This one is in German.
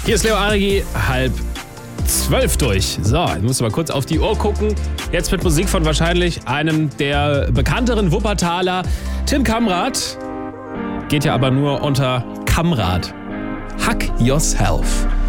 Hier ist Leo Arigi, 11:30 durch. So, ich muss mal kurz auf die Uhr gucken. Jetzt mit Musik von wahrscheinlich einem der bekannteren Wuppertaler, Tim Kamrath. Geht ja aber nur unter Kamrath. Hack Yourself.